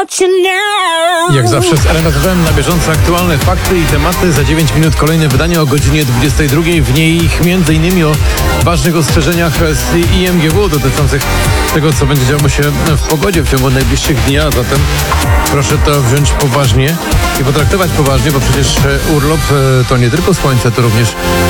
Jak zawsze z RMF FM na bieżąco aktualne fakty i tematy. Za 9 minut kolejne wydanie o godzinie 22. W niej m.in. o ważnych ostrzeżeniach z IMGW dotyczących tego, co będzie działo się w pogodzie w ciągu najbliższych dni, a zatem proszę to wziąć poważnie i potraktować poważnie, bo przecież urlop to nie tylko słońce, to również